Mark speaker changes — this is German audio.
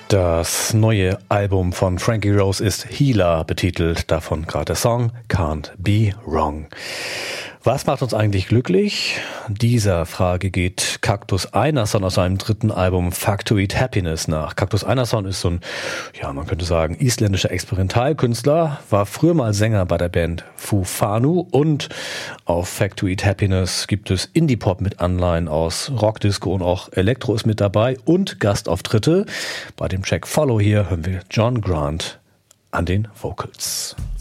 Speaker 1: Das neue Album von Frankie Rose ist Healer betitelt, davon gerade der Song Can't Be Wrong. Was macht uns eigentlich glücklich? Dieser Frage geht Cactus Einarsson aus seinem dritten Album Fuck to Eat Happiness nach. Cactus Einarsson ist so ein, man könnte sagen, isländischer Experimentalkünstler, war früher mal Sänger bei der Band Fufanu und auf Fuck to Eat Happiness gibt es Indie-Pop mit Anleihen aus Rockdisco und auch Elektro ist mit dabei und Gastauftritte. Bei dem Track Follow hier hören wir John Grant an den Vocals.